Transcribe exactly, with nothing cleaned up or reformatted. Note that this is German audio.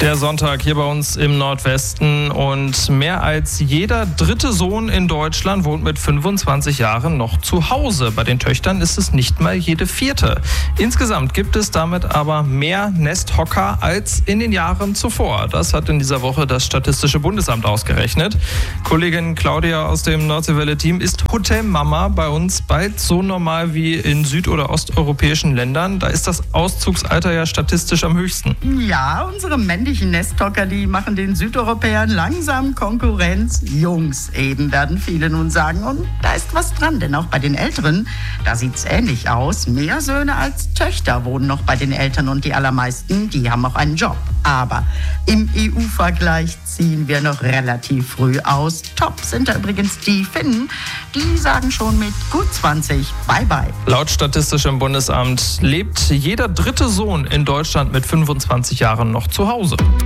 Der Sonntag hier bei uns im Nordwesten und mehr als jeder dritte Sohn in Deutschland wohnt mit fünfundzwanzig Jahren noch zu Hause. Bei den Töchtern ist es nicht mal jede vierte. Insgesamt gibt es damit aber mehr Nesthocker als in den Jahren zuvor. Das hat in dieser Woche das Statistische Bundesamt ausgerechnet. Kollegin Claudia aus dem Nordseewelle-Team ist Hotelmama bei uns bald so normal wie in süd- oder osteuropäischen Ländern. Da ist das Auszugsalter ja statistisch am höchsten. Ja, unsere männlichen Nesthocker, die machen den Südeuropäern langsam Konkurrenz. Jungs eben, werden viele nun sagen. Und da ist was dran, denn auch bei den Älteren, da sieht's ähnlich aus. Mehr Söhne als Töchter wohnen noch bei den Eltern und die allermeisten, die haben auch einen Job. Aber im E U-Vergleich ziehen wir noch relativ früh aus. Top sind da übrigens die Finnen. Die sagen schon mit gut zwanzig Bye-bye. Laut Statistischem Bundesamt lebt jeder dritte Sohn in Deutschland mit fünfundzwanzig Jahren noch zu Hause.